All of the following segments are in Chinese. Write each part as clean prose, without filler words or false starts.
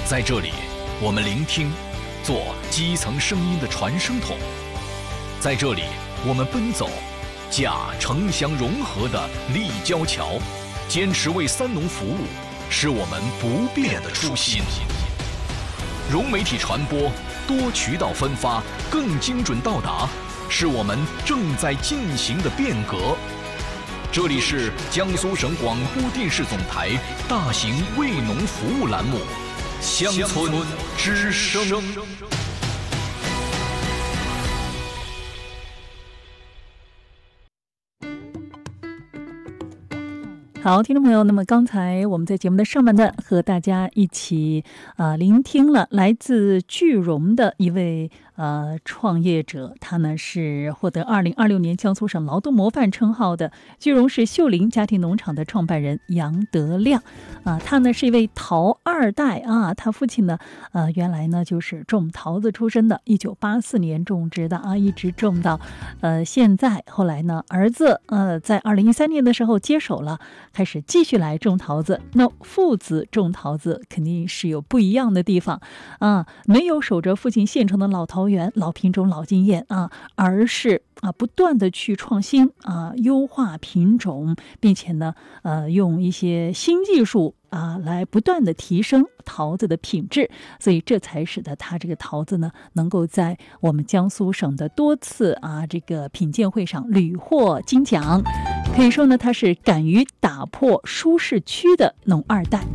在这里，我们聆听，做基层声音的传声筒；在这里，我们奔走，架城乡融合的立交桥，坚持为三农服务，是我们不变的初心。融媒体传播，多渠道分发，更精准到达，是我们正在进行的变革。这里是江苏省广播电视总台大型为农服务栏目《乡村之声》。 好，听众朋友，那么刚才我们在节目的上半段和大家一起聆听了来自句容的一位创业者，他呢是获得2026年江苏省劳动模范称号的句容市秀林家庭农场的创办人杨德亮他呢是一位桃二代他父亲呢原来呢就是种桃子出身的，1984年种植的一直种到现在。后来呢儿子在2013年的时候接手了，开始继续来种桃子。那父子种桃子肯定是有不一样的地方没有守着父亲现成的老桃园、老品种、老经验而是不断的去创新优化品种，并且呢用一些新技术来不断的提升桃子的品质，所以这才使得它这个桃子呢能够在我们江苏省的多次这个品鉴会上屡获金奖。可以说呢，它是敢于打破舒适区的农二代。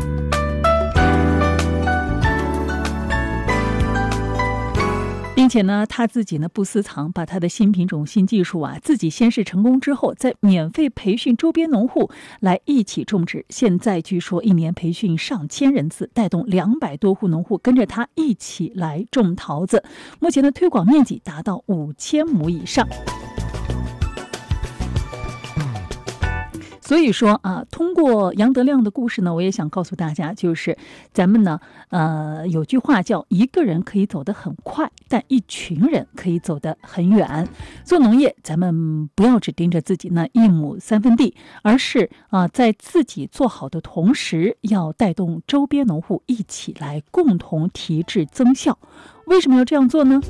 并且呢，他自己呢不私藏，把他的新品种、新技术自己先试成功之后，再免费培训周边农户来一起种植。现在据说一年培训上千人次，带动200多户农户跟着他一起来种桃子。目前的推广面积达到5000亩以上。所以说通过杨德亮的故事呢，我也想告诉大家，就是咱们呢有句话叫一个人可以走得很快，但一群人可以走得很远。做农业咱们不要只盯着自己那1亩3分地，而是在自己做好的同时，要带动周边农户一起来共同提质增效。为什么要这样做呢？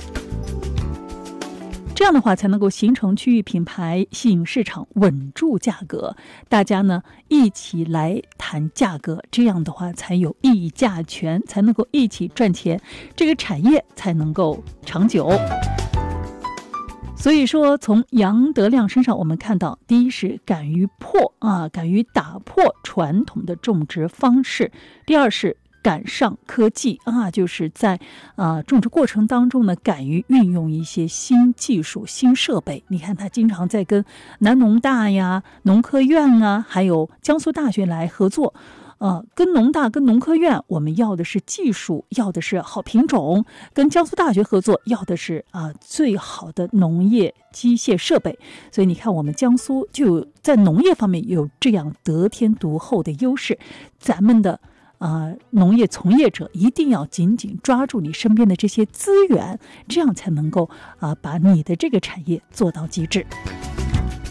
这样的话才能够形成区域品牌，吸引市场，稳住价格。大家呢一起来谈价格，这样的话才有议价权，才能够一起赚钱，这个产业才能够长久。所以说从杨德亮身上我们看到，第一是敢于打破传统的种植方式，第二是赶上科技就是在种植过程当中呢，敢于运用一些新技术、新设备。你看他经常在跟南农大呀、农科院还有江苏大学来合作。跟农大跟农科院我们要的是技术，要的是好品种；跟江苏大学合作要的是最好的农业机械设备。所以你看我们江苏就在农业方面有这样得天独厚的优势。咱们的农业从业者一定要紧紧抓住你身边的这些资源，这样才能够把你的这个产业做到极致。